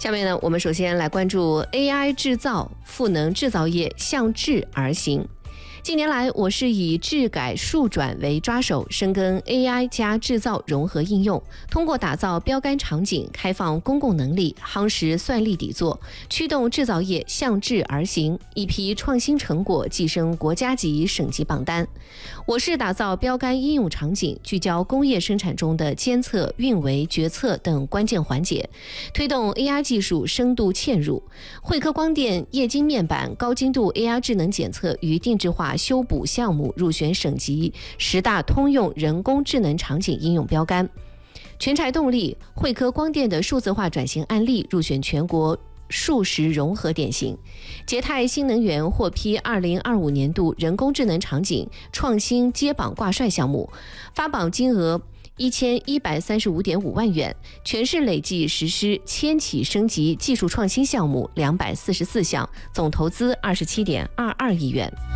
下面呢，我们首先来关注 AI 制造，赋能制造业向智而行。近年来，我市以智改数转为抓手，深耕 AI 加制造融合应用，通过打造标杆场景、开放公共能力、夯实算力底座，驱动制造业向智而行，一批创新成果跻身国家级、省级榜单。我市打造标杆应用场景，聚焦工业生产中的监测、运维、决策等关键环节，推动 AI 技术深度嵌入。汇科光电液晶面板高精度 AI 智能检测与定制化修补项目入选省级10大通用人工智能场景应用标杆。全柴动力、汇科光电的数字化转型案例入选全国数实融合典型。捷泰新能源获批2025年度人工智能场景创新接榜挂帅项目，发榜金额1135.5万元，全市累计实施1000起升级技术创新项目244项，总投资27.22亿元。